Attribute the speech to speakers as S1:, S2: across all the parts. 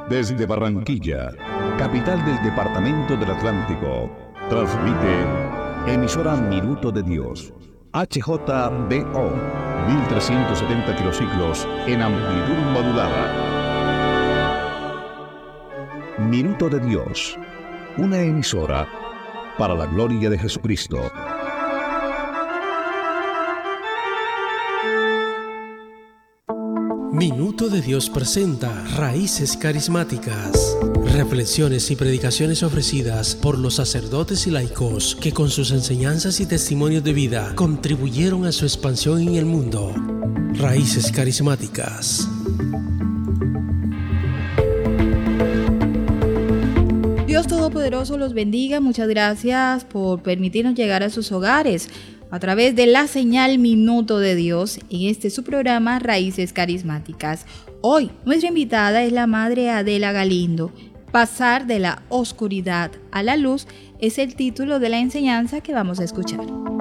S1: Desde Barranquilla, capital del departamento del Atlántico, transmite emisora Minuto de Dios, HJBO, 1370 kilociclos en amplitud modulada. Minuto de Dios, una emisora para la gloria de Jesucristo.
S2: Minuto de Dios presenta Raíces Carismáticas, reflexiones y predicaciones ofrecidas por los sacerdotes y laicos que con sus enseñanzas y testimonios de vida contribuyeron a su expansión en el mundo. Raíces Carismáticas.
S3: Dios Todopoderoso los bendiga. Muchas gracias por permitirnos llegar a sus hogares a través de la señal Minuto de Dios en este su programa Raíces Carismáticas. Hoy nuestra invitada es la Madre Adela Galindo. Pasar de la oscuridad a la luz es el título de la enseñanza que vamos a escuchar.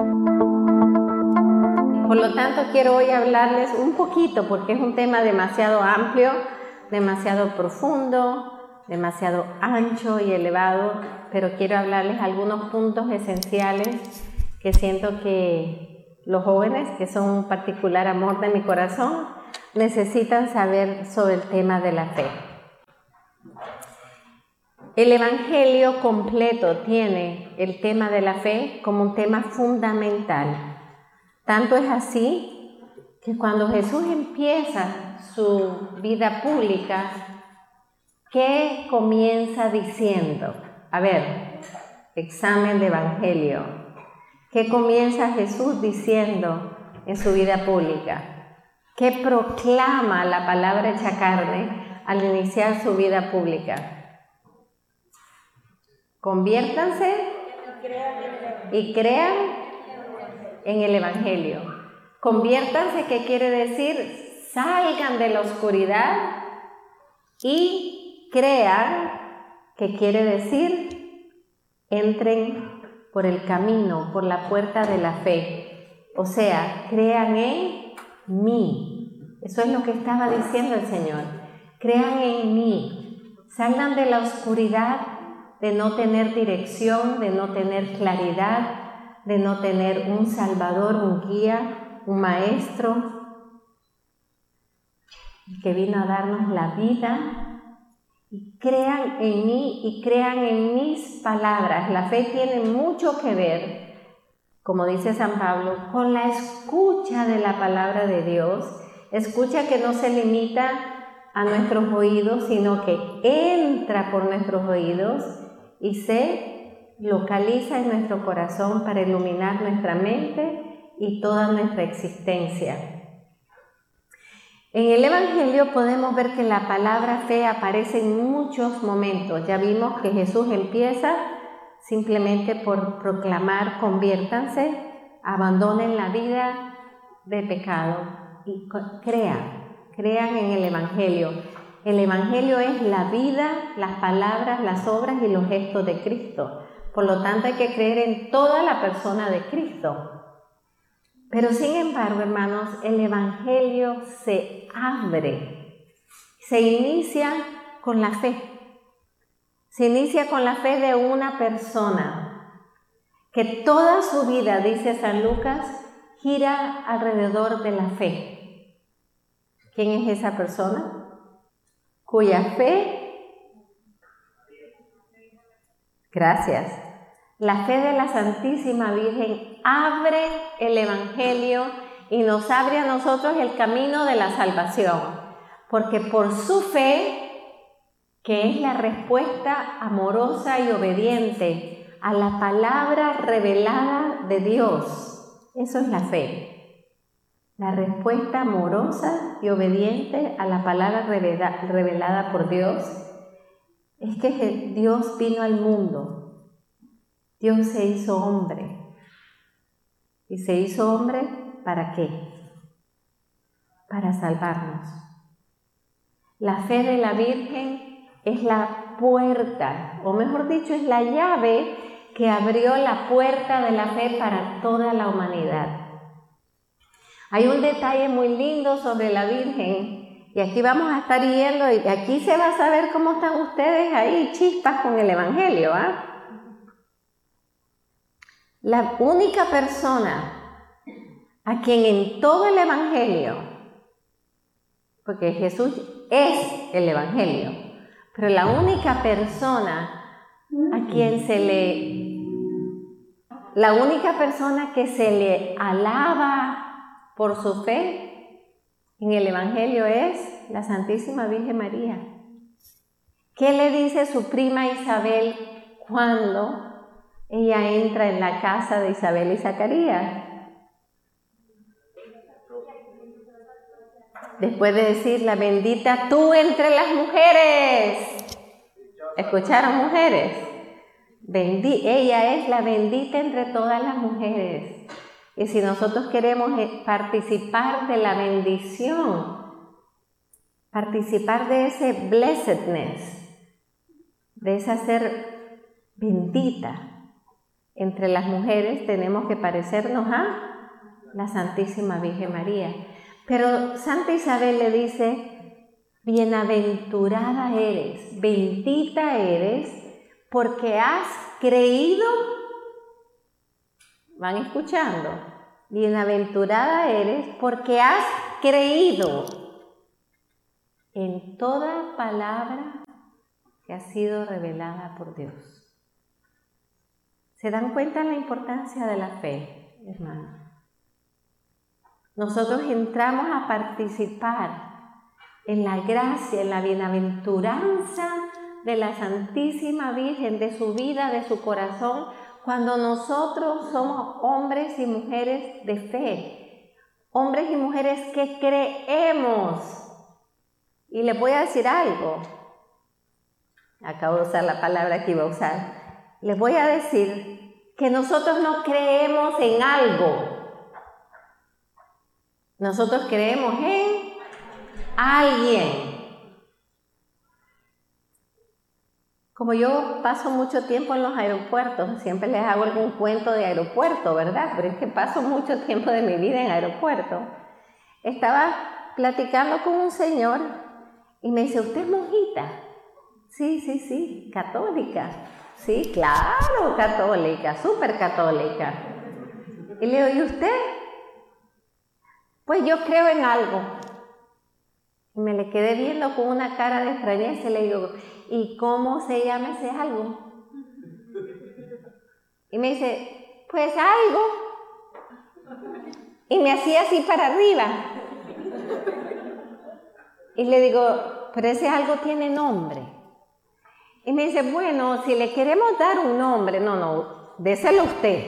S4: Por lo tanto, quiero hoy hablarles un poquito, porque es un tema demasiado amplio, demasiado profundo, demasiado ancho y elevado, pero quiero hablarles algunos puntos esenciales que siento que los jóvenes, que son un particular amor de mi corazón, necesitan saber sobre el tema de la fe. El Evangelio completo tiene el tema de la fe como un tema fundamental. Tanto es así que cuando Jesús empieza su vida pública, ¿qué comienza diciendo? A ver, examen de Evangelio. ¿Qué comienza Jesús diciendo en su vida pública? ¿Qué proclama la palabra hecha carne al iniciar su vida pública? Conviértanse y crean en el Evangelio. Conviértanse, ¿qué quiere decir? Salgan de la oscuridad y crean, ¿qué quiere decir? Entren por el camino, por la puerta de la fe. O sea, crean en mí. Eso es lo que estaba diciendo el Señor. Crean en mí. Salgan de la oscuridad, de no tener dirección, de no tener claridad, de no tener un Salvador, un guía, un maestro que vino a darnos la vida. Y crean en mí y crean en mis palabras. La fe tiene mucho que ver, como dice San Pablo, con la escucha de la palabra de Dios. Escucha que no se limita a nuestros oídos, sino que entra por nuestros oídos y se localiza en nuestro corazón para iluminar nuestra mente y toda nuestra existencia. En el Evangelio podemos ver que la palabra fe aparece en muchos momentos. Ya vimos que Jesús empieza simplemente por proclamar: conviértanse, abandonen la vida de pecado y crean en el Evangelio. El Evangelio es la vida, las palabras, las obras y los gestos de Cristo. Por lo tanto, hay que creer en toda la persona de Cristo. Pero sin embargo, hermanos, el Evangelio se abre, se inicia con la fe. Se inicia con la fe de una persona que toda su vida, dice San Lucas, gira alrededor de la fe. ¿Quién es esa persona? Cuya fe, gracias, la fe de la Santísima Virgen abre el Evangelio y nos abre a nosotros el camino de la salvación, porque por su fe, que es la respuesta amorosa y obediente a la palabra revelada de Dios, eso es la fe, la respuesta amorosa y obediente a la palabra revelada por Dios, es que Dios vino al mundo. Dios se hizo hombre. ¿Y se hizo hombre para qué? Para salvarnos. La fe de la Virgen es la puerta, o mejor dicho, es la llave que abrió la puerta de la fe para toda la humanidad. Hay un detalle muy lindo sobre la Virgen Y aquí vamos a estar yendo, y aquí se va a saber cómo están ustedes ahí, chispas con el Evangelio, ¿ah? La única persona a quien en todo el Evangelio, porque Jesús es el Evangelio, pero la única persona a quien la única persona que se le alaba por su fe en el Evangelio es la Santísima Virgen María. ¿Qué le dice su prima Isabel cuando ella entra en la casa de Isabel y Zacarías? Después de decirla, bendita tú entre las mujeres. ¿Escucharon, mujeres? Ella es la bendita entre todas las mujeres. Y si nosotros queremos participar de la bendición, participar de ese blessedness, de esa ser bendita entre las mujeres, tenemos que parecernos a la Santísima Virgen María. Pero Santa Isabel le dice, bienaventurada eres, bendita eres, porque has creído. ¿Van escuchando? Bienaventurada eres porque has creído en toda palabra que ha sido revelada por Dios. ¿Se dan cuenta de la importancia de la fe, hermanos? Nosotros entramos a participar en la gracia, en la bienaventuranza de la Santísima Virgen, de su vida, de su corazón, cuando nosotros somos hombres y mujeres de fe, hombres y mujeres que creemos. Y les voy a decir algo, acabo de usar la palabra que iba a usar, les voy a decir que nosotros no creemos en algo, nosotros creemos en alguien. Como yo paso mucho tiempo en los aeropuertos, siempre les hago algún cuento de aeropuerto, ¿verdad? Pero es que paso mucho tiempo de mi vida en aeropuerto. Estaba platicando con un señor y me dice, ¿usted es monjita? Sí, católica. Sí, claro, católica, súper católica. Y le digo, ¿y usted? Pues yo creo en algo. Y me le quedé viendo con una cara de extrañeza y le digo, ¿y cómo se llama ese algo? Y me dice, pues algo. Y me hacía así para arriba. Y le digo, pero ese algo tiene nombre. Y me dice, bueno, si le queremos dar un nombre, no, déselo usted.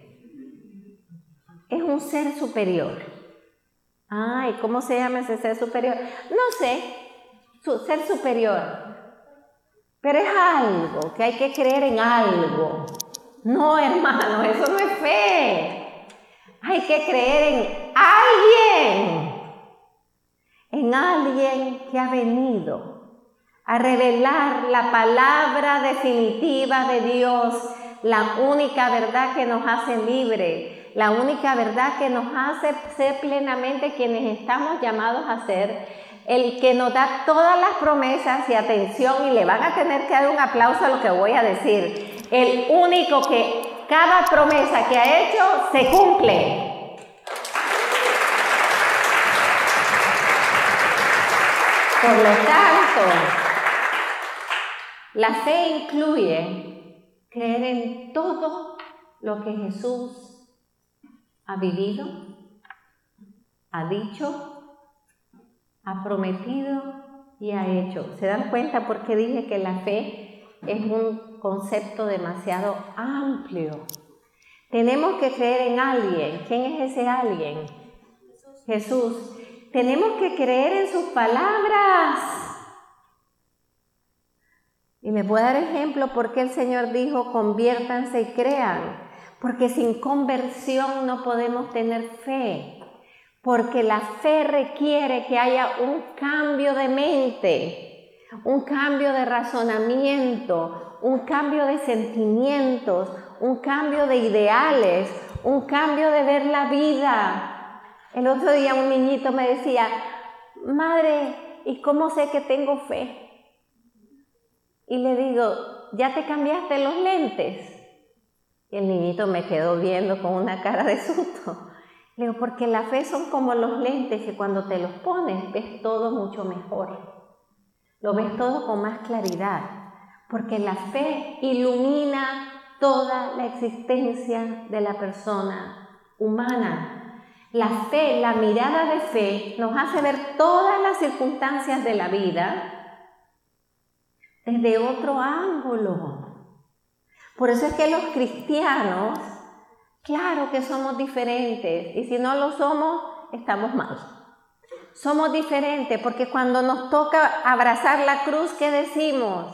S4: Es un ser superior. Ay, ¿cómo se llama ese ser superior? No sé, ser superior. Pero es algo, que hay que creer en algo. No, hermano, eso no es fe. Hay que creer en alguien que ha venido a revelar la palabra definitiva de Dios, la única verdad que nos hace libre, la única verdad que nos hace ser plenamente quienes estamos llamados a ser, el que nos da todas las promesas, y atención, y le van a tener que dar un aplauso a lo que voy a decir, el único que cada promesa que ha hecho se cumple. Por lo tanto, la fe incluye creer en todo lo que Jesús ha vivido, ha dicho, ha prometido y ha hecho. ¿Se dan cuenta por qué dije que la fe es un concepto demasiado amplio? Tenemos que creer en alguien. ¿Quién es ese alguien? Jesús. Tenemos que creer en sus palabras. Y les voy a dar ejemplo porque el Señor dijo, conviértanse y crean. Porque sin conversión no podemos tener fe. Porque la fe requiere que haya un cambio de mente, un cambio de razonamiento, un cambio de sentimientos, un cambio de ideales, un cambio de ver la vida. El otro día un niñito me decía, madre, ¿y cómo sé que tengo fe? Y le digo, ¿ya te cambiaste los lentes? Y el niñito me quedó viendo con una cara de susto. Le digo, porque la fe son como los lentes que cuando te los pones ves todo mucho mejor. Lo ves todo con más claridad, porque la fe ilumina toda la existencia de la persona humana. La fe, la mirada de fe, nos hace ver todas las circunstancias de la vida desde otro ángulo. Por eso es que los cristianos, claro que somos diferentes, y si no lo somos, estamos mal. Somos diferentes porque cuando nos toca abrazar la cruz, ¿qué decimos?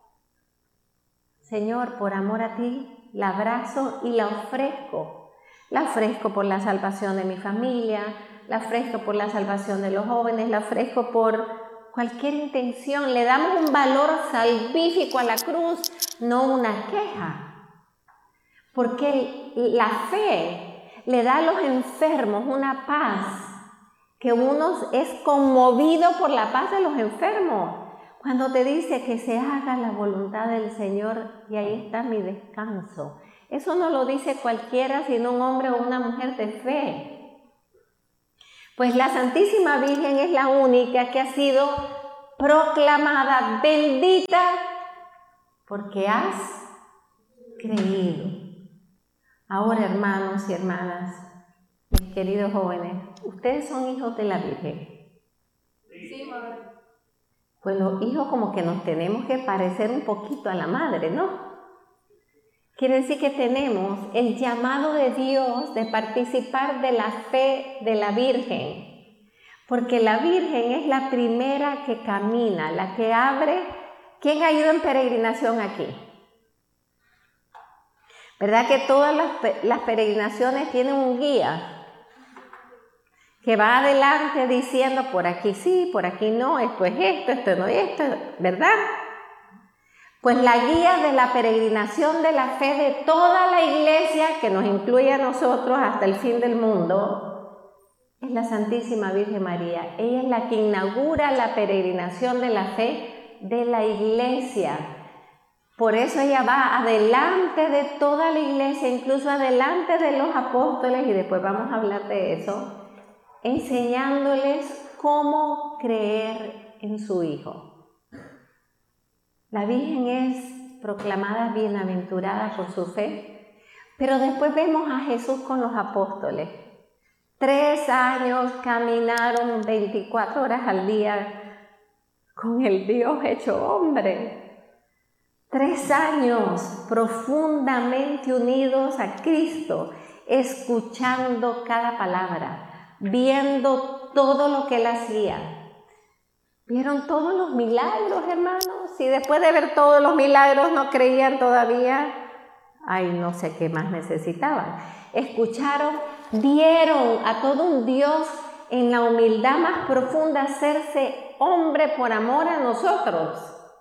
S4: Señor, por amor a ti, la abrazo y la ofrezco. La ofrezco por la salvación de mi familia, la ofrezco por la salvación de los jóvenes, la ofrezco por cualquier intención. Le damos un valor salvífico a la cruz, no una queja. Porque la fe le da a los enfermos una paz, que uno es conmovido por la paz de los enfermos. Cuando te dice que se haga la voluntad del Señor y ahí está mi descanso. Eso no lo dice cualquiera, sino un hombre o una mujer de fe. Pues la Santísima Virgen es la única que ha sido proclamada bendita porque has creído. Ahora, hermanos y hermanas, mis queridos jóvenes, ustedes son hijos de la Virgen.
S3: Sí, madre.
S4: Pues los hijos como que nos tenemos que parecer un poquito a la madre, ¿no? Quiere decir que tenemos el llamado de Dios de participar de la fe de la Virgen, porque la Virgen es la primera que camina, la que abre. ¿Quién ha ido en peregrinación aquí? ¿Verdad que todas las peregrinaciones tienen un guía que va adelante diciendo por aquí sí, por aquí no, esto es esto no es esto, ¿verdad? Pues la guía de la peregrinación de la fe de toda la iglesia, que nos incluye a nosotros hasta el fin del mundo, es la Santísima Virgen María. Ella es la que inaugura la peregrinación de la fe de la iglesia. Por eso ella va adelante de toda la iglesia, incluso adelante de los apóstoles, y después vamos a hablar de eso, enseñándoles cómo creer en su Hijo. La Virgen es proclamada bienaventurada por su fe, pero después vemos a Jesús con los apóstoles. 3 años caminaron 24 horas al día con el Dios hecho hombre. 3 años profundamente unidos a Cristo, escuchando cada palabra, viendo todo lo que Él hacía. ¿Vieron todos los milagros, hermanos? Si después de ver todos los milagros no creían todavía, ay, no sé qué más necesitaban. Escucharon, vieron a todo un Dios en la humildad más profunda hacerse hombre por amor a nosotros.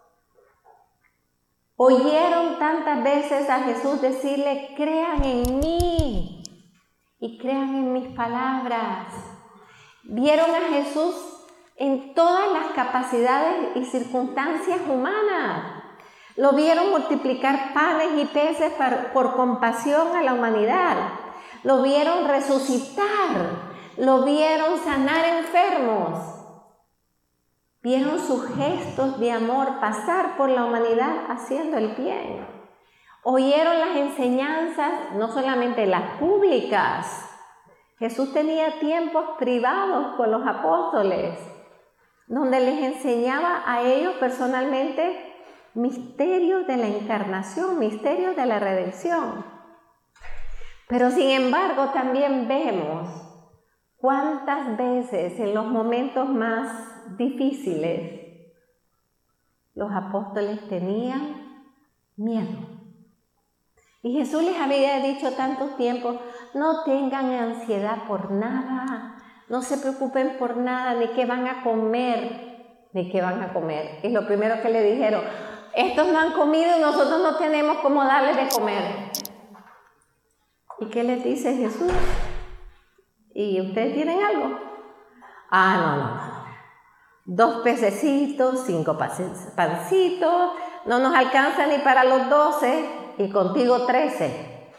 S4: Oyeron tantas veces a Jesús decirle, crean en mí y crean en mis palabras. Vieron a Jesús en todas las capacidades y circunstancias humanas. Lo vieron multiplicar panes y peces por compasión a la humanidad. Lo vieron resucitar. Lo vieron sanar enfermos. Vieron sus gestos de amor pasar por la humanidad haciendo el bien. Oyeron las enseñanzas, no solamente las públicas. Jesús tenía tiempos privados con los apóstoles, donde les enseñaba a ellos personalmente misterios de la encarnación, misterios de la redención. Pero sin embargo también vemos cuántas veces en los momentos más difíciles los apóstoles tenían miedo. Y Jesús les había dicho tantos tiempos, no tengan ansiedad por nada, no se preocupen por nada, ni qué van a comer, ni qué van a comer. Y lo primero que le dijeron, estos no han comido y nosotros no tenemos cómo darles de comer. ¿Y qué les dice Jesús? ¿Y ustedes tienen algo? No. 2 pececitos, 5 pancitos, no nos alcanza ni para los 12 y contigo 13.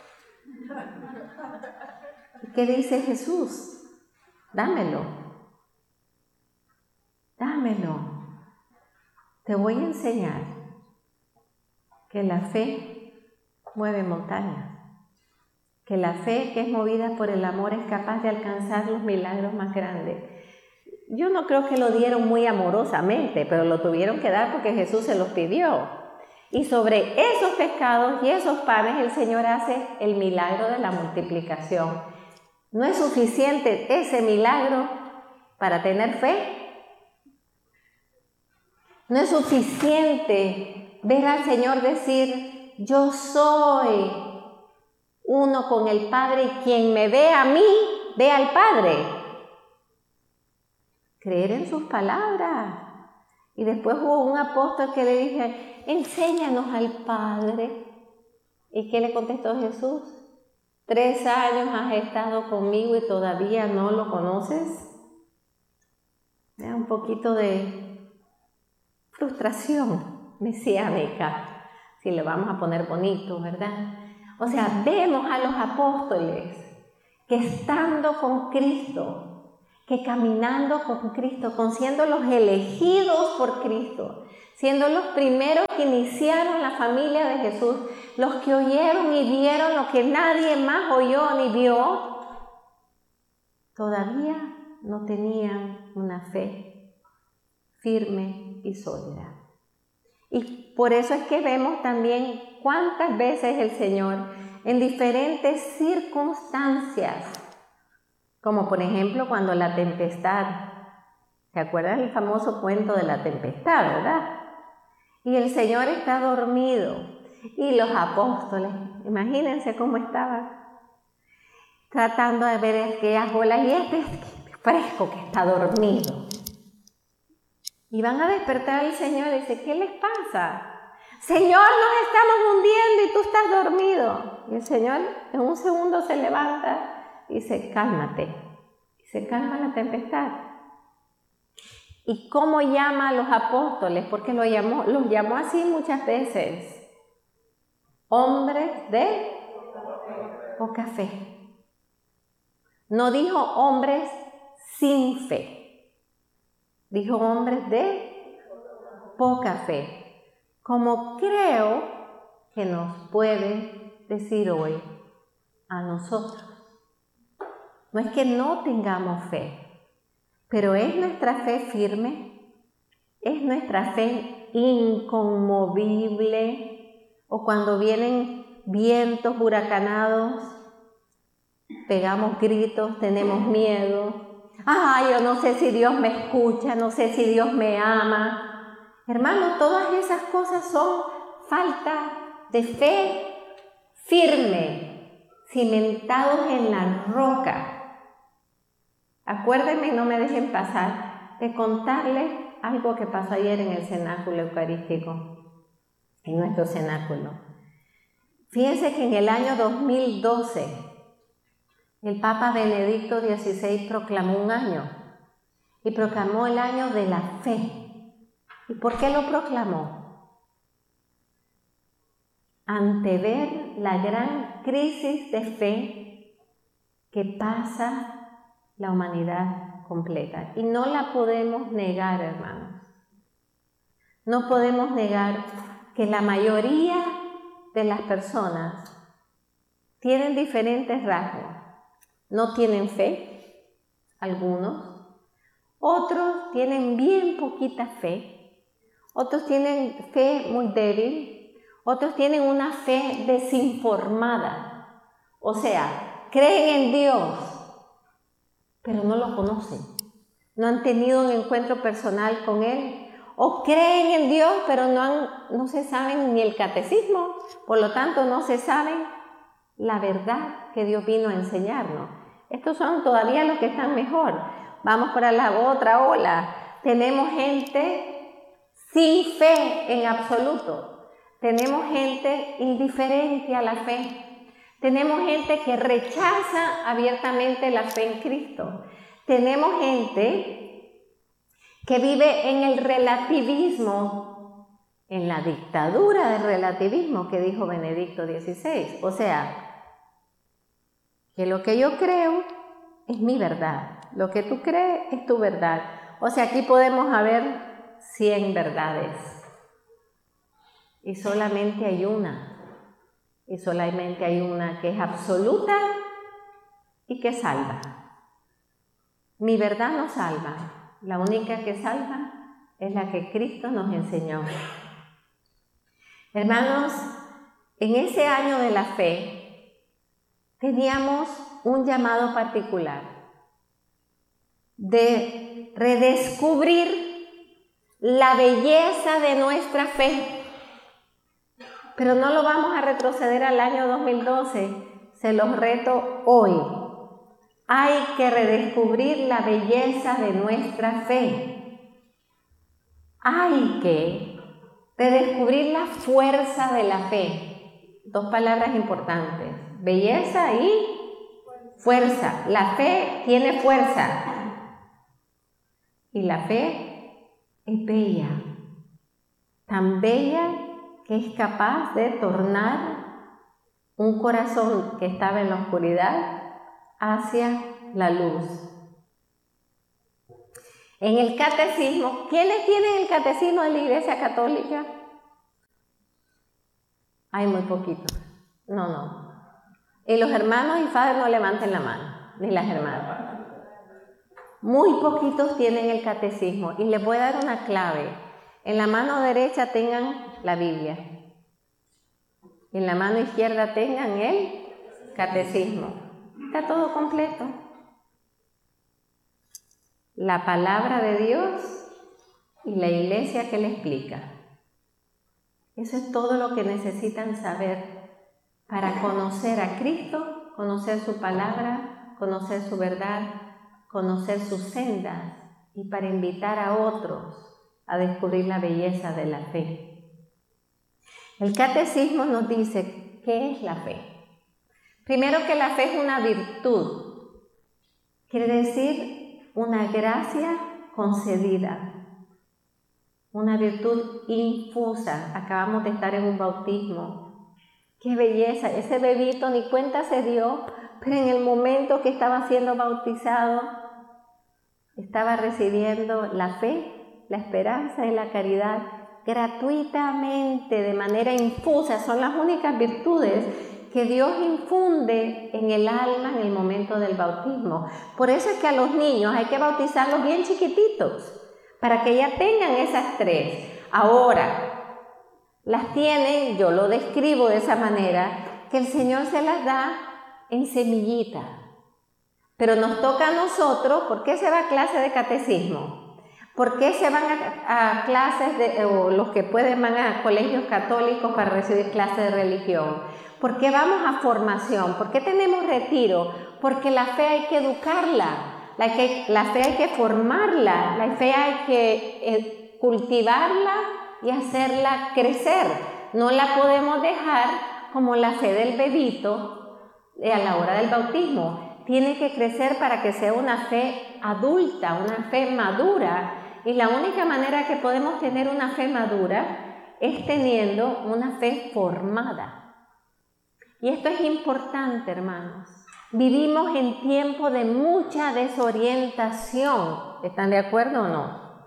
S4: ¿Qué dice Jesús? Dámelo. Te voy a enseñar que la fe mueve montañas, que la fe que es movida por el amor es capaz de alcanzar los milagros más grandes. Yo no creo que lo dieron muy amorosamente, pero lo tuvieron que dar porque Jesús se los pidió. Y sobre esos pescados y esos panes el Señor hace el milagro de la multiplicación. ¿No es suficiente ese milagro para tener fe? ¿No es suficiente ver al Señor decir, yo soy uno con el Padre y quien me ve a mí, ve al Padre? Creer en sus palabras. Y después hubo un apóstol que le dije, enséñanos al Padre. ¿Y qué le contestó Jesús? 3 años has estado conmigo y todavía no lo conoces. Un poquito de frustración mesiánica, si lo vamos a poner bonito, ¿verdad? O sea, vemos a los apóstoles que estando con Cristo, que caminando con Cristo, siendo los elegidos por Cristo, siendo los primeros que iniciaron la familia de Jesús, los que oyeron y vieron lo que nadie más oyó ni vio, todavía no tenían una fe firme y sólida. Y por eso es que vemos también cuántas veces el Señor en diferentes circunstancias, como por ejemplo cuando la tempestad, ¿se acuerdan el famoso cuento de la tempestad, verdad? Y el Señor está dormido y los apóstoles, imagínense cómo estaban, tratando de ver aquellas olas y este fresco que está dormido. Y van a despertar al Señor y dice, ¿qué les pasa? Señor, nos estamos hundiendo y tú estás dormido. Y el Señor en un segundo se levanta y dice, cálmate. Y se calma la tempestad. ¿Y cómo llama a los apóstoles? Porque los llamó así muchas veces. Hombres de poca fe. No dijo hombres sin fe. Dijo hombres de poca fe, como creo que nos puede decir hoy a nosotros. No es que no tengamos fe, pero ¿es nuestra fe firme? ¿Es nuestra fe inconmovible? ¿O cuando vienen vientos huracanados, pegamos gritos, tenemos miedo? Yo no sé si Dios me escucha, no sé si Dios me ama. Hermanos, todas esas cosas son falta de fe firme, cimentados en la roca. Acuérdenme, no me dejen pasar, de contarles algo que pasó ayer en el cenáculo eucarístico, en nuestro cenáculo. Fíjense que en el año 2012, el Papa Benedicto XVI proclamó un año y proclamó el año de la fe. ¿Y por qué lo proclamó? Ante ver la gran crisis de fe que pasa la humanidad completa. Y no la podemos negar, hermanos. No podemos negar que la mayoría de las personas tienen diferentes rasgos. No tienen fe, algunos. Otros tienen bien poquita fe. Otros tienen fe muy débil. Otros tienen una fe desinformada. O sea, creen en Dios, pero no lo conocen. No han tenido un encuentro personal con Él. O creen en Dios, pero no se saben ni el catecismo. Por lo tanto, no se saben la verdad que Dios vino a enseñarnos. Estos son todavía los que están mejor. Vamos para la otra ola. Tenemos gente sin fe en absoluto. Tenemos gente indiferente a la fe. Tenemos gente que rechaza abiertamente la fe en Cristo. Tenemos gente que vive en el relativismo, en la dictadura del relativismo que dijo Benedicto XVI. O sea, que lo que yo creo es mi verdad, lo que tú crees es tu verdad. O sea, aquí podemos haber 100 verdades y solamente hay una, que es absoluta y que salva. Mi verdad no salva, la única que salva es la que Cristo nos enseñó. Hermanos, en ese año de la fe teníamos un llamado particular de redescubrir la belleza de nuestra fe. Pero no lo vamos a retroceder al año 2012, se los reto hoy. Hay que redescubrir la belleza de nuestra fe. Hay que redescubrir la fuerza de la fe. 2 palabras importantes, belleza y fuerza. La fe tiene fuerza y la fe es bella, tan bella que es capaz de tornar un corazón que estaba en la oscuridad hacia la luz. En el catecismo, ¿quiénes tienen el catecismo de la Iglesia Católica? Hay muy poquitos. No. Y los hermanos y padres no levanten la mano, ni las hermanas. Muy poquitos tienen el catecismo. Y les voy a dar una clave. En la mano derecha tengan la Biblia. Y en la mano izquierda tengan el catecismo. Está todo completo. La palabra de Dios y la iglesia que le explica. Eso es todo lo que necesitan saber para conocer a Cristo, conocer su palabra, conocer su verdad, conocer sus sendas y para invitar a otros a descubrir la belleza de la fe. El catecismo nos dice, ¿qué es la fe? Primero, que la fe es una virtud, quiere decir una gracia concedida, una virtud infusa. Acabamos de estar en un bautismo. ¡Qué belleza! Ese bebito ni cuenta se dio, pero en el momento que estaba siendo bautizado, estaba recibiendo la fe, la esperanza y la caridad gratuitamente, de manera infusa. Son las únicas virtudes que Dios infunde en el alma en el momento del bautismo. Por eso es que a los niños hay que bautizarlos bien chiquititos, para que ya tengan esas 3. Ahora, las tienen, yo lo describo de esa manera, que el Señor se las da en semillita. Pero nos toca a nosotros. ¿Por qué se va a clase de catecismo? ¿Por qué se van a clases o los que pueden van a colegios católicos para recibir clases de religión? ¿Por qué vamos a formación? ¿Por qué tenemos retiro? Porque la fe hay que educarla, la fe hay que formarla, la fe hay que cultivarla y hacerla crecer. No la podemos dejar como la fe del bebito a la hora del bautismo. Tiene que crecer para que sea una fe adulta, una fe madura. Y la única manera que podemos tener una fe madura es teniendo una fe formada. Y esto es importante, hermanos. Vivimos en tiempo de mucha desorientación. ¿Están de acuerdo o no?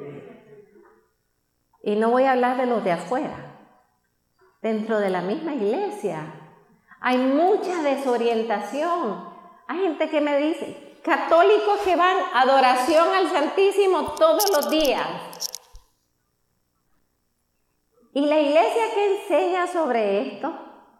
S4: Y no voy a hablar de los de afuera. Dentro de la misma iglesia hay mucha desorientación. Hay gente que me dice, católicos que van a adoración al Santísimo todos los días. ¿Y la iglesia qué enseña sobre esto?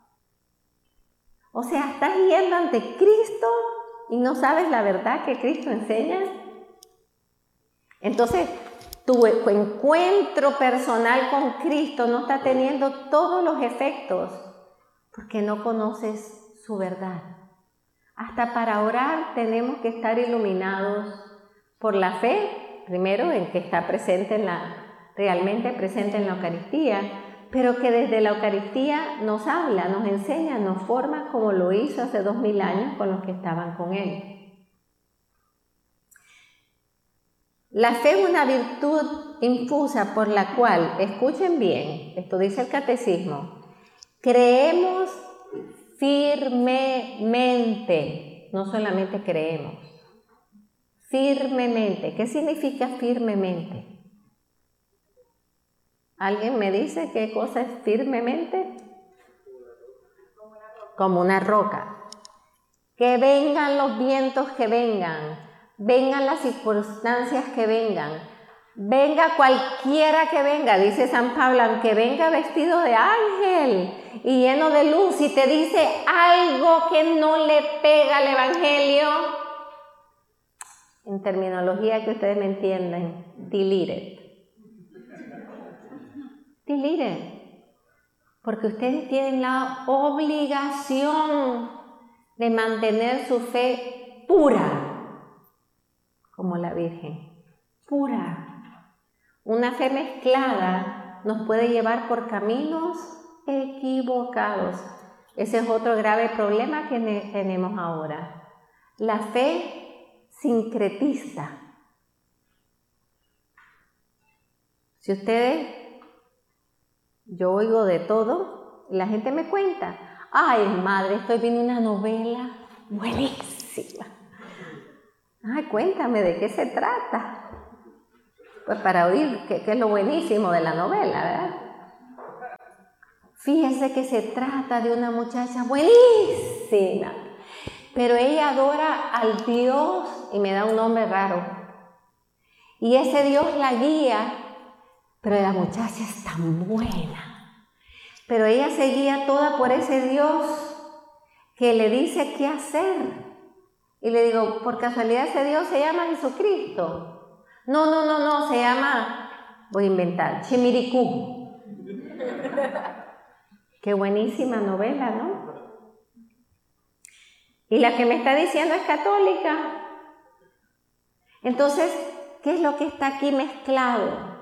S4: O sea, estás yendo ante Cristo y no sabes la verdad que Cristo enseña. Entonces, tu encuentro personal con Cristo no está teniendo todos los efectos porque no conoces su verdad. Hasta para orar tenemos que estar iluminados por la fe, primero en que está presente realmente presente en la Eucaristía, pero que desde la Eucaristía nos habla, nos enseña, nos forma como lo hizo hace 2000 años con los que estaban con Él. La fe es una virtud infusa por la cual, escuchen bien, esto dice el catecismo, creemos firmemente, no solamente creemos, firmemente. ¿Qué significa firmemente? ¿Alguien me dice qué cosa es firmemente? Como una roca. Que vengan los vientos que vengan, vengan las circunstancias que vengan, venga cualquiera que venga, dice San Pablo, aunque venga vestido de ángel y lleno de luz y te dice algo que no le pega al evangelio, en terminología que ustedes me entienden, delete it. Delete it. Porque ustedes tienen la obligación de mantener su fe pura, como la Virgen, pura. Una fe mezclada nos puede llevar por caminos equivocados. Ese es otro grave problema que tenemos ahora. La fe sincretista. Si ustedes, yo oigo de todo, y la gente me cuenta, ay, madre, estoy viendo una novela buenísima. Ay, cuéntame de qué se trata. Pues para oír qué es lo buenísimo de la novela, ¿verdad? Fíjese que se trata de una muchacha buenísima, pero ella adora al Dios, y me da un nombre raro. Y ese Dios la guía, pero la muchacha es tan buena. Pero ella se guía toda por ese Dios que le dice qué hacer. Y le digo, por casualidad ese Dios se llama Jesucristo. No, se llama, voy a inventar, Chimiricú. Qué buenísima novela, ¿no? Y la que me está diciendo es católica. Entonces, ¿qué es lo que está aquí mezclado?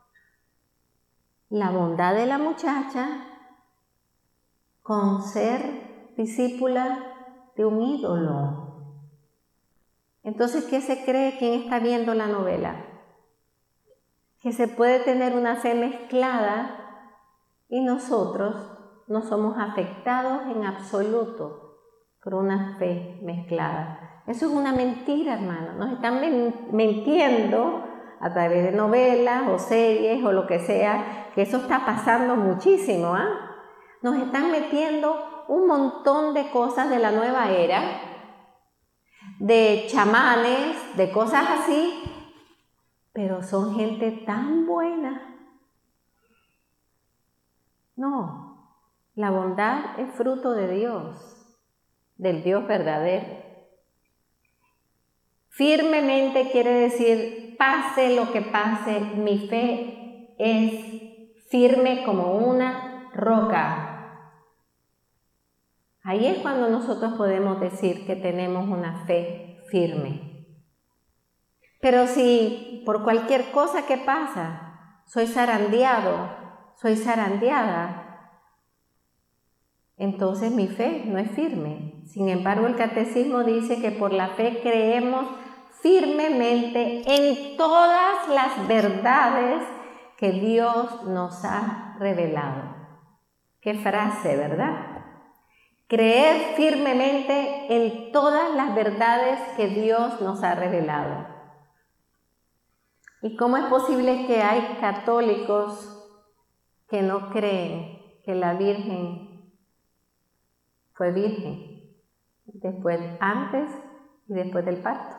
S4: La bondad de la muchacha con ser discípula de un ídolo. Entonces, ¿qué se cree quien está viendo la novela? Que se puede tener una fe mezclada y nosotros no somos afectados en absoluto por una fe mezclada. Eso es una mentira, hermano. Nos están mintiendo a través de novelas o series o lo que sea, que eso está pasando muchísimo, ¿ah? Nos están metiendo un montón de cosas de la nueva era, de chamanes, de cosas así, pero son gente tan buena. No, la bondad es fruto de Dios, del Dios verdadero. Firmemente quiere decir, pase lo que pase, mi fe es firme como una roca. Ahí es cuando nosotros podemos decir que tenemos una fe firme. Pero si por cualquier cosa que pasa, soy zarandeado, soy zarandeada, entonces mi fe no es firme. Sin embargo, el catecismo dice que por la fe creemos firmemente en todas las verdades que Dios nos ha revelado. Qué frase, ¿verdad? Creer firmemente en todas las verdades que Dios nos ha revelado. ¿Y cómo es posible que hay católicos que no creen que la Virgen fue virgen después, antes y después del parto?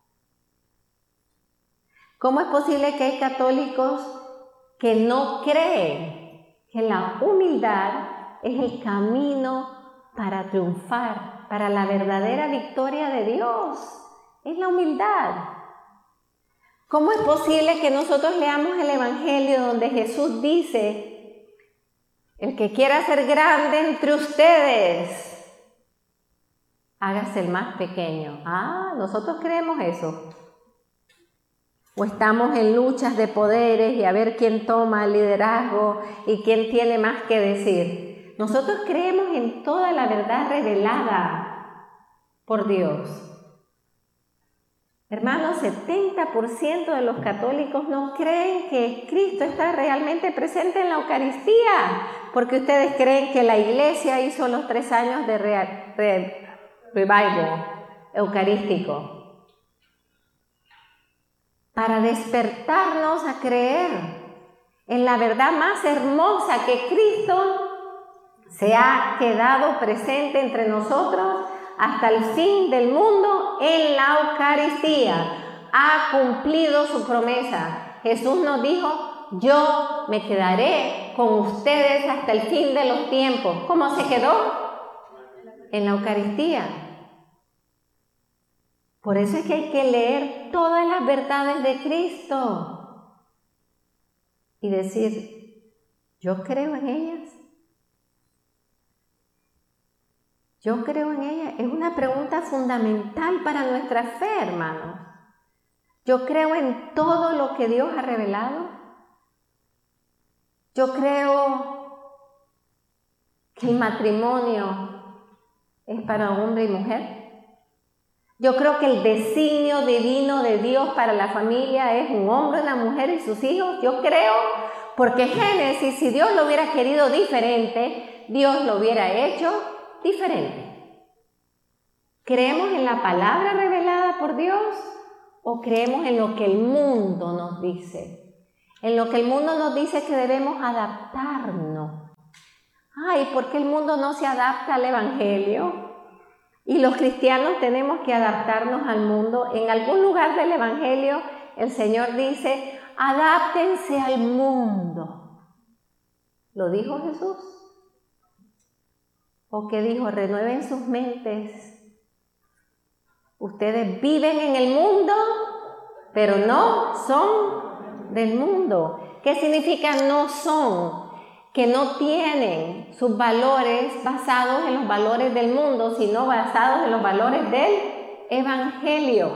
S4: ¿Cómo es posible que hay católicos que no creen que la humildad es el camino para triunfar, para la verdadera victoria de Dios? Es la humildad. ¿Cómo es posible que nosotros leamos el Evangelio donde Jesús dice, el que quiera ser grande entre ustedes, hágase el más pequeño? Ah, nosotros creemos eso. O estamos en luchas de poderes y a ver quién toma el liderazgo y quién tiene más que decir. Nosotros creemos en toda la verdad revelada por Dios. Hermanos, 70% de los católicos no creen que Cristo está realmente presente en la Eucaristía, porque ustedes creen que la Iglesia hizo los 3 años de revival eucarístico para despertarnos a creer en la verdad más hermosa, que Cristo se ha quedado presente entre nosotros hasta el fin del mundo en la Eucaristía. Ha cumplido su promesa. Jesús nos dijo: yo me quedaré con ustedes hasta el fin de los tiempos. ¿Cómo se quedó? En la Eucaristía. Por eso es que hay que leer todas las verdades de Cristo y decir: yo creo en ellas. Yo creo en ella. Es una pregunta fundamental para nuestra fe, hermanos. Yo creo en todo lo que Dios ha revelado. Yo creo que el matrimonio es para hombre y mujer. Yo creo que el designio divino de Dios para la familia es un hombre, una mujer y sus hijos. Yo creo, porque Génesis, si Dios lo hubiera querido diferente, Dios lo hubiera hecho diferente. ¿Creemos en la palabra revelada por Dios o creemos en lo que el mundo nos dice? En lo que el mundo nos dice que debemos adaptarnos. Ay, ¿por qué el mundo no se adapta al Evangelio? Y los cristianos tenemos que adaptarnos al mundo. En algún lugar del Evangelio el Señor dice: adáptense al mundo. ¿Lo dijo Jesús? ¿O qué dijo? Renueven sus mentes. Ustedes viven en el mundo, pero no son del mundo. ¿Qué significa no son? Que no tienen sus valores basados en los valores del mundo, sino basados en los valores del Evangelio.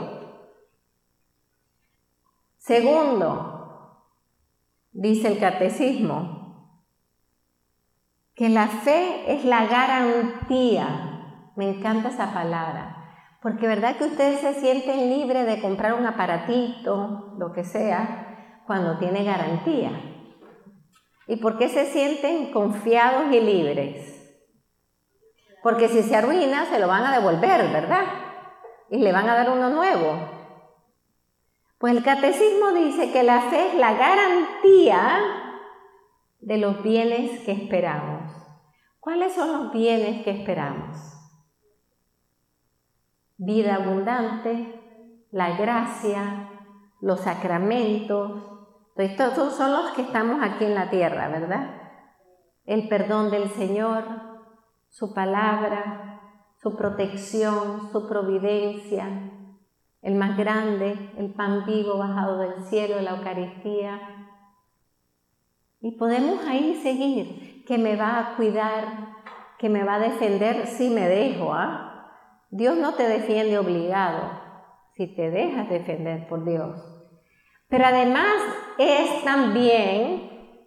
S4: Segundo, dice el catecismo, que la fe es la garantía. Me encanta esa palabra, porque verdad que ustedes se sienten libres de comprar un aparatito, lo que sea, cuando tiene garantía. ¿Y por qué se sienten confiados y libres? Porque si se arruina, se lo van a devolver, ¿verdad? Y le van a dar uno nuevo. Pues el catecismo dice que la fe es la garantía de los bienes que esperamos. ¿Cuáles son los bienes que esperamos? Vida abundante, la gracia, los sacramentos. Estos son los que estamos aquí en la tierra, ¿verdad? El perdón del Señor, su palabra, su protección, su providencia, el más grande, el pan vivo bajado del cielo, la Eucaristía. Y podemos ahí seguir, que me va a cuidar, que me va a defender si me dejo, ¿ah? Dios no te defiende obligado, si te dejas defender por Dios. Pero además es también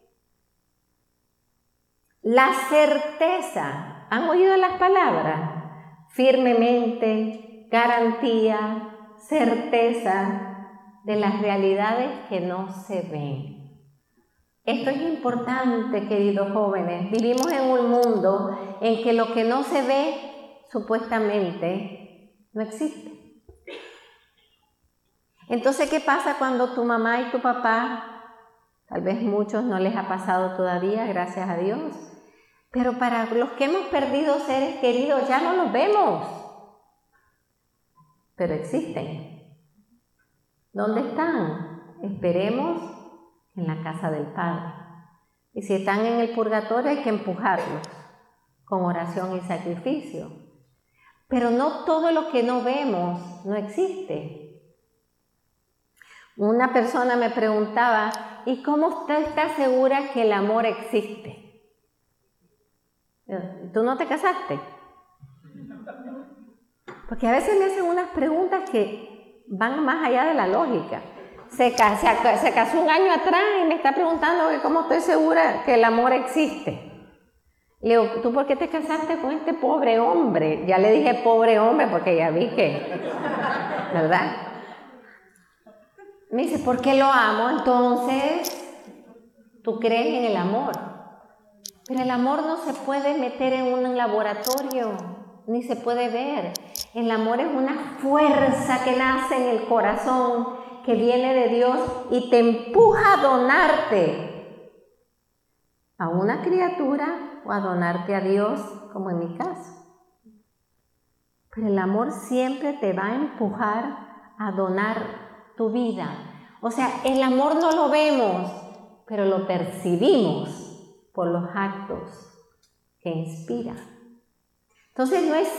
S4: la certeza. ¿Han oído las palabras? Firmemente, garantía, certeza de las realidades que no se ven. Esto es importante, queridos jóvenes. Vivimos en un mundo en que lo que no se ve, supuestamente, no existe. Entonces, ¿qué pasa cuando tu mamá y tu papá, tal vez muchos no les ha pasado todavía, gracias a Dios, pero para los que hemos perdido seres queridos ya no los vemos, pero existen? ¿Dónde están? Esperemos en la casa del Padre. Y si están en el purgatorio hay que empujarlos con oración y sacrificio. Pero no todo lo que no vemos no existe. Una persona me preguntaba: ¿y cómo usted está segura que el amor existe? ¿Tú no te casaste? Porque a veces me hacen unas preguntas que van más allá de la lógica. Se casó un año atrás y me está preguntando que cómo estoy segura que el amor existe. Le digo: ¿tú por qué te casaste con este pobre hombre? Ya le dije pobre hombre porque ya vi que, ¿verdad? Me dice, ¿por qué lo amo? Entonces, tú crees en el amor. Pero el amor no se puede meter en un laboratorio, ni se puede ver. El amor es una fuerza que nace en el corazón, que viene de Dios y te empuja a donarte a una criatura o a donarte a Dios, como en mi caso. Pero el amor siempre te va a empujar a donar tu vida. O sea, el amor no lo vemos, pero lo percibimos por los actos que inspira. Entonces no es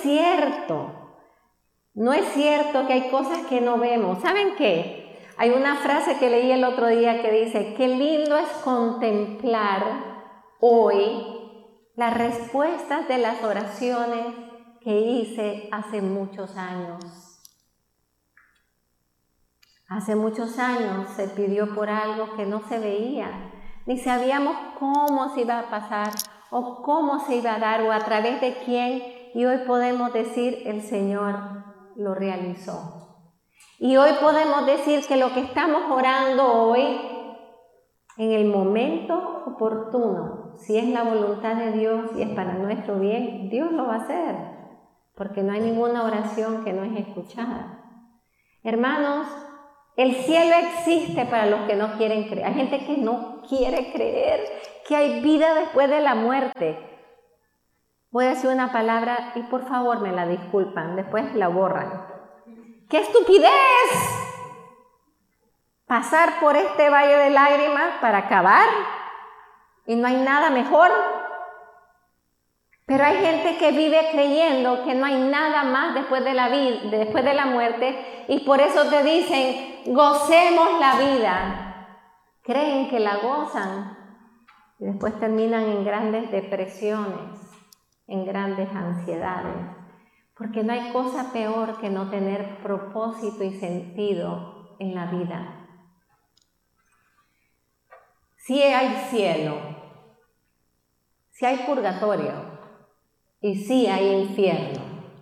S4: cierto que hay cosas que no vemos. ¿Saben qué? Hay una frase que leí el otro día que dice, qué lindo es contemplar hoy las respuestas de las oraciones que hice hace muchos años. Hace muchos años se pidió por algo que no se veía, ni sabíamos cómo se iba a pasar o cómo se iba a dar o a través de quién, y hoy podemos decir el Señor lo realizó. Y hoy podemos decir que lo que estamos orando hoy, en el momento oportuno, si es la voluntad de Dios y es para nuestro bien, Dios lo va a hacer, porque no hay ninguna oración que no es escuchada. Hermanos, el cielo existe para los que no quieren creer. Hay gente que no quiere creer que hay vida después de la muerte. Voy a decir una palabra y por favor me la disculpan, después la borran. ¡Qué estupidez! Pasar por este valle de lágrimas para acabar y no hay nada mejor. Pero hay gente que vive creyendo que no hay nada más después de la vida, después de la muerte, y por eso te dicen, gocemos la vida. Creen que la gozan y después terminan en grandes depresiones, en grandes ansiedades, porque no hay cosa peor que no tener propósito y sentido en la vida. Sí hay cielo, sí hay purgatorio, y sí hay infierno.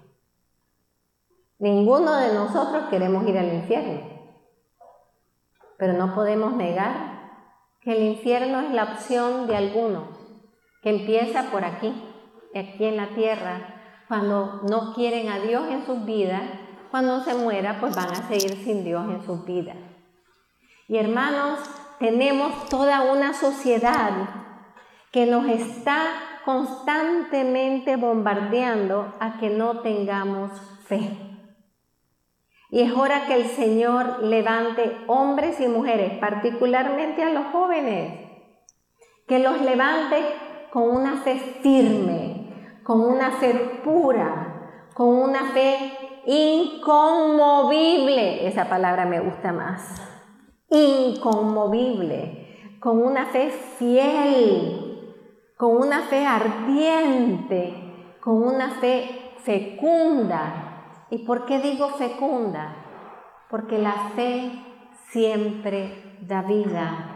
S4: Ninguno de nosotros queremos ir al infierno, pero no podemos negar que el infierno es la opción de algunos, que empieza por aquí en la tierra, cuando no quieren a Dios en sus vidas. Cuando se muera, pues van a seguir sin Dios en sus vidas. Y hermanos, tenemos toda una sociedad que nos está constantemente bombardeando a que no tengamos fe. Y es hora que el Señor levante hombres y mujeres, particularmente a los jóvenes, que los levante con una fe firme, con una fe pura, con una fe inconmovible. Esa palabra me gusta más. Inconmovible, con una fe fiel, con una fe ardiente, con una fe fecunda. ¿Y por qué digo fecunda? Porque la fe siempre da vida.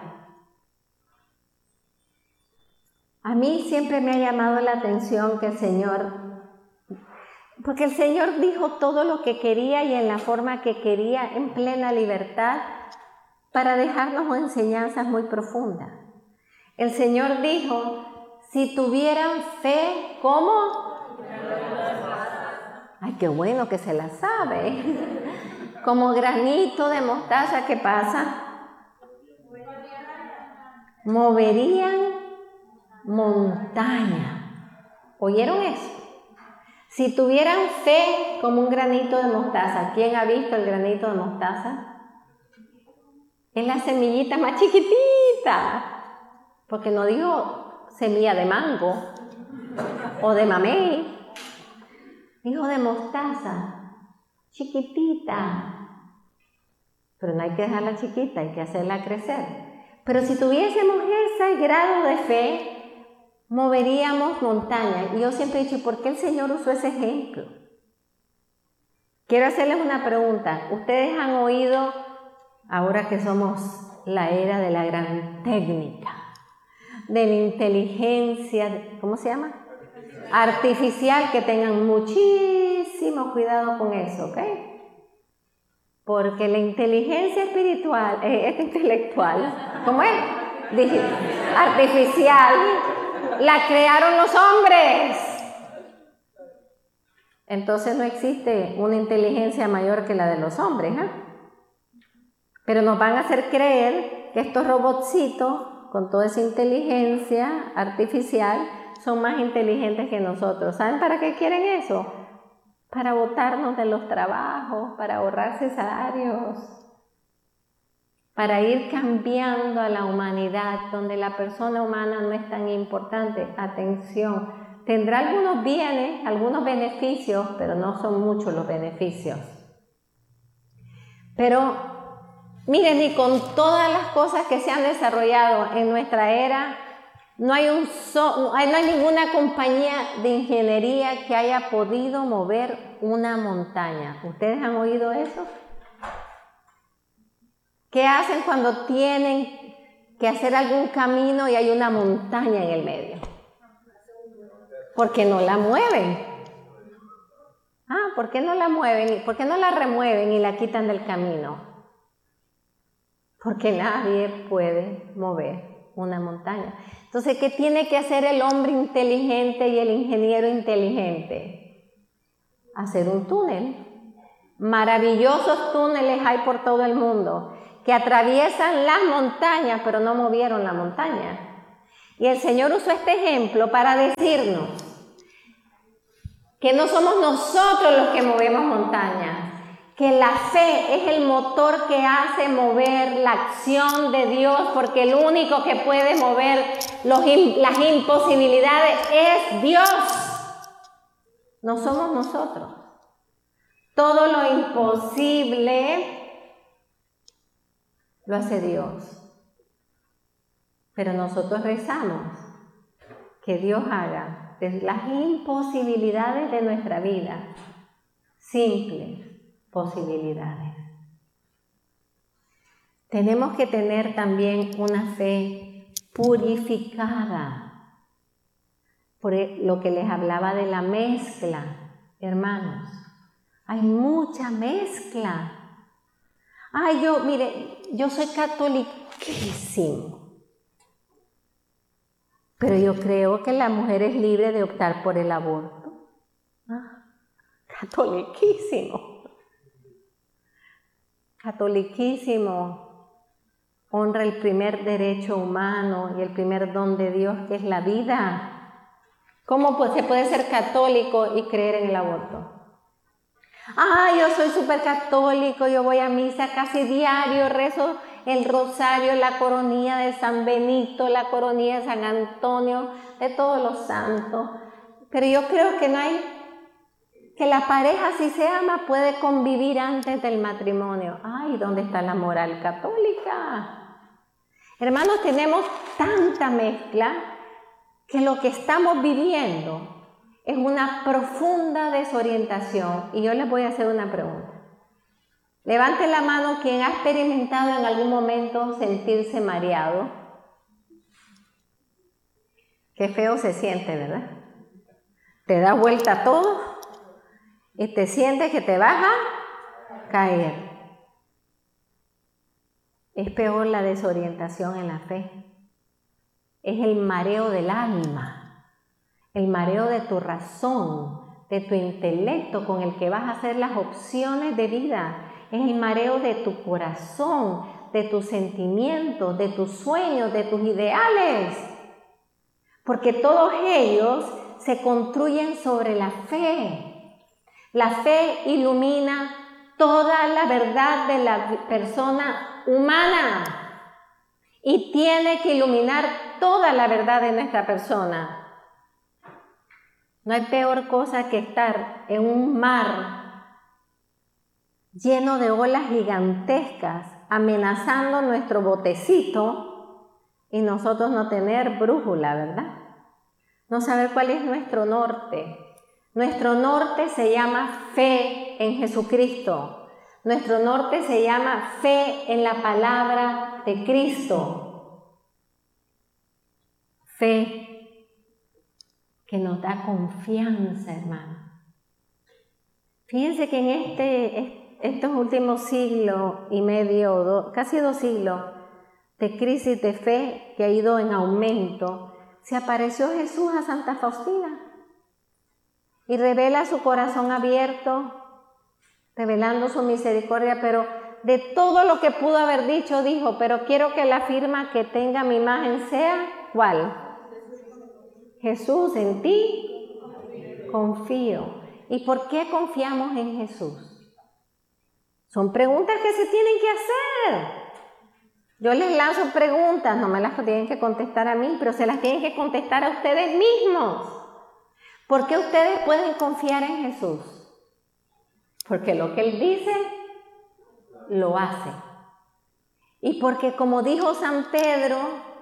S4: A mí siempre me ha llamado la atención que el Señor, porque el Señor dijo todo lo que quería y en la forma que quería, en plena libertad, para dejarnos enseñanzas muy profundas. El Señor dijo, si tuvieran fe, ¿cómo? Ay, qué bueno que se la sabe. Como granito de mostaza, ¿qué pasa? Moverían montaña. ¿Oyeron eso? Si tuvieran fe como un granito de mostaza. ¿Quién ha visto el granito de mostaza? Es la semillita más chiquitita, porque no dijo semilla de mango o de mamey, dijo de mostaza, chiquitita, pero no hay que dejarla chiquita, hay que hacerla crecer. Pero si tuviésemos ese grado de fe, moveríamos montañas. Y yo siempre he dicho, ¿por qué el Señor usó ese ejemplo? Quiero hacerles una pregunta. ¿Ustedes han oído, ahora que somos la era de la gran técnica, de la inteligencia, ¿cómo se llama? Artificial, que tengan muchísimo cuidado con eso, ¿ok? Porque la inteligencia espiritual, intelectual, ¿cómo es? Artificial, la crearon los hombres. Entonces no existe una inteligencia mayor que la de los hombres, ¿eh? Pero nos van a hacer creer que estos robotcitos, con toda esa inteligencia artificial, son más inteligentes que nosotros. ¿Saben para qué quieren eso? Para botarnos de los trabajos, para ahorrarse salarios, para ir cambiando a la humanidad, donde la persona humana no es tan importante. Atención, tendrá algunos bienes, algunos beneficios, pero no son muchos los beneficios. Pero miren, y con todas las cosas que se han desarrollado en nuestra era, no hay ninguna compañía de ingeniería que haya podido mover una montaña. ¿Ustedes han oído eso? ¿Qué hacen cuando tienen que hacer algún camino y hay una montaña en el medio? Porque no la mueven. ¿Por qué no la mueven? ¿Por qué no la remueven y la quitan del camino? Porque nadie puede mover una montaña. Entonces, ¿qué tiene que hacer el hombre inteligente y el ingeniero inteligente? Hacer un túnel. Maravillosos túneles hay por todo el mundo que atraviesan las montañas, pero no movieron la montaña. Y el Señor usó este ejemplo para decirnos que no somos nosotros los que movemos montañas, que la fe es el motor que hace mover la acción de Dios, porque el único que puede mover las imposibilidades es Dios. No somos nosotros. Todo lo imposible lo hace Dios. Pero nosotros rezamos que Dios haga de las imposibilidades de nuestra vida simples posibilidades. Tenemos que tener también una fe purificada. Por lo que les hablaba de la mezcla, hermanos. Hay mucha mezcla. Yo soy catoliquísimo. Pero yo creo que la mujer es libre de optar por el aborto. Catoliquísimo. Catoliquísimo honra el primer derecho humano y el primer don de Dios, que es la vida. ¿Cómo se puede ser católico y creer en el aborto? Yo soy súper católico, yo voy a misa casi diario, rezo el rosario, la coronilla de San Benito, la coronilla de San Antonio, de todos los santos. Pero yo creo que la pareja, si se ama, puede convivir antes del matrimonio. ¿Dónde está la moral católica? Hermanos, tenemos tanta mezcla que lo que estamos viviendo es una profunda desorientación. Y yo les voy a hacer una pregunta. Levante la mano quien ha experimentado en algún momento sentirse mareado. Qué feo se siente, ¿verdad? Te da vuelta todo y te sientes que te vas a caer. Es peor la desorientación en la fe. Es el mareo del alma, el mareo de tu razón, de tu intelecto con el que vas a hacer las opciones de vida. Es el mareo de tu corazón, de tus sentimientos, de tus sueños, de tus ideales. Porque todos ellos se construyen sobre la fe. La fe ilumina toda la verdad de la persona humana y tiene que iluminar toda la verdad de nuestra persona. No hay peor cosa que estar en un mar lleno de olas gigantescas amenazando nuestro botecito y nosotros no tener brújula, ¿verdad? No saber cuál es nuestro norte. Nuestro norte se llama fe en Jesucristo. Nuestro norte se llama fe en la palabra de Cristo. Fe que nos da confianza, hermano. Fíjense que en estos últimos siglo y medio, casi 2 siglos de crisis de fe que ha ido en aumento, se apareció Jesús a Santa Faustina y revela su corazón abierto, revelando su misericordia, pero de todo lo que pudo haber dicho, dijo, pero quiero que la firma que tenga mi imagen sea, ¿cuál? Jesús, en ti confío. ¿Y por qué confiamos en Jesús? Son preguntas que se tienen que hacer. Yo les lanzo preguntas, no me las tienen que contestar a mí, pero se las tienen que contestar a ustedes mismos. ¿Por qué ustedes pueden confiar en Jesús? Porque lo que Él dice, lo hace. Y porque, como dijo San Pedro,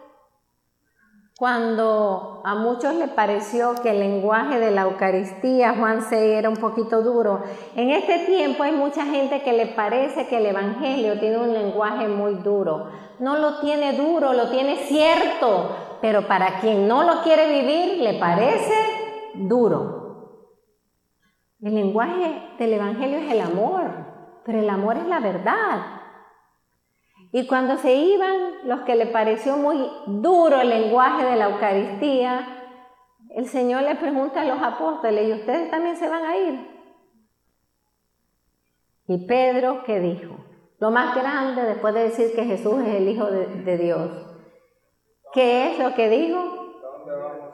S4: cuando a muchos les pareció que el lenguaje de la Eucaristía, Juan 6, era un poquito duro, en este tiempo hay mucha gente que le parece que el Evangelio tiene un lenguaje muy duro. No lo tiene duro, lo tiene cierto, pero para quien no lo quiere vivir, le parece duro. El lenguaje del Evangelio es el amor, pero el amor es la verdad. Y cuando se iban, los que le pareció muy duro el lenguaje de la Eucaristía, el Señor le pregunta a los apóstoles, ¿y ustedes también se van a ir? Y Pedro, ¿qué dijo? Lo más grande, después de decir que Jesús es el Hijo de Dios. ¿Qué es lo que dijo?